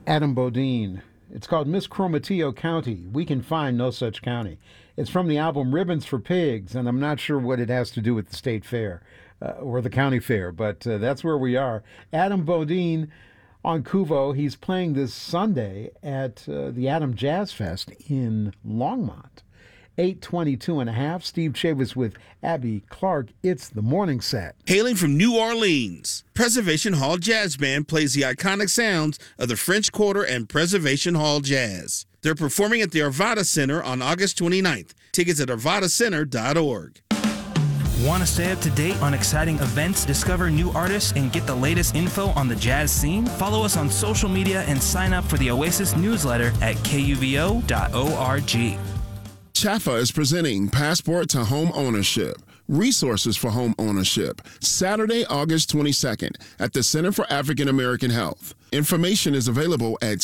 Adam Bodine. It's called Miss Chromatillo County. We can find no such county. It's from the album Ribbons for Pigs, and I'm not sure what it has to do with the state fair or the county fair, but that's where we are. Adam Bodine on Kuvo. He's playing this Sunday at the Adam Jazz Fest in Longmont. 8:22 and a half. Steve Chavis with Abby Clark. It's the morning set. Hailing from New Orleans, Preservation Hall Jazz Band plays the iconic sounds of the French Quarter and Preservation Hall Jazz. They're performing at the Arvada Center on August 29th. Tickets at arvadacenter.org. Want to stay up to date on exciting events, discover new artists, and get the latest info on the jazz scene? Follow us on social media and sign up for the Oasis newsletter at kuvo.org. Chaffa is presenting Passport to Home Ownership, Resources for Home Ownership, Saturday, August 22nd at the Center for African American Health. Information is available at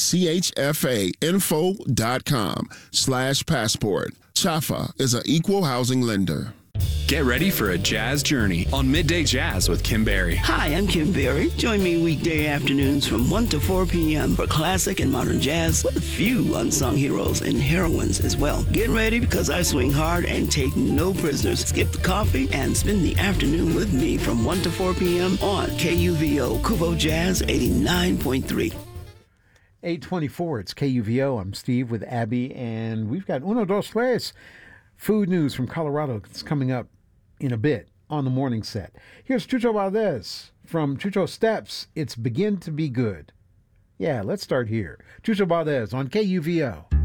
chfainfo.com/passport. Chaffa is an equal housing lender. Get ready for a jazz journey on Midday Jazz with Kim Berry. Hi, I'm Kim Berry. Join me weekday afternoons from 1 to 4 p.m. for classic and modern jazz with a few unsung heroes and heroines as well. Get ready because I swing hard and take no prisoners. Skip the coffee and spend the afternoon with me from 1 to 4 p.m. on KUVO Kuvo Jazz 89.3. 8:24. It's KUVO. I'm Steve with Abby, and we've got Uno, Dos, Tres. Food news from Colorado that's coming up in a bit on the morning set. Here's Chucho Valdez from Chucho Steps. It's Begin to Be Good. Yeah, let's start here. Chucho Valdez on KUVO.